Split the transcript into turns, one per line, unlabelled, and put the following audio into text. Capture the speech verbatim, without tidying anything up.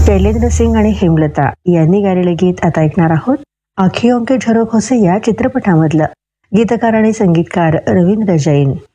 शैलेंद्र सिंग आणि हेमलता यांनी गायलेले गीत आता ऐकणार आहोत. आखियों के झरोखों से या चित्रपटामधलं. गीतकार आणि संगीतकार रवींद्र जैन.